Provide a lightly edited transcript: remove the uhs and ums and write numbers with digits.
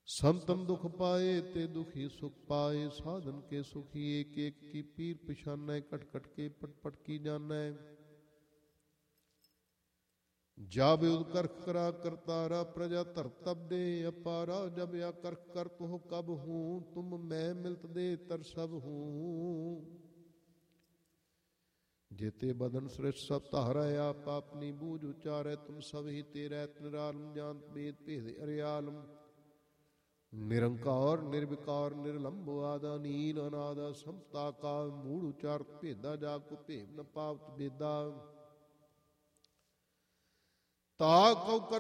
संतन दुख पाए ते दुखी सुख पाए, साधन के सुखी एक एक की पीर पिछानै, कट कट के पट पट की जानै। जब युद्ध करख करा करतारा, प्रजा धर तब दे अपारा। जब या करख कर तुह कब हूँ, तुम मैं मिलत दे तर सब हूँ। जेते बदन सृष्ट सब तारा, आप अपनी बूझ उचारै। तुम सब ही तेरै निरालम, जानत वेद भेद अरियालम। निरंकार निर्विकार निर्लंब आदा, नील अनादा समता काल। मूढ़ उचारत भेदा, जाग को भेद न पावत बेदा। ता कौ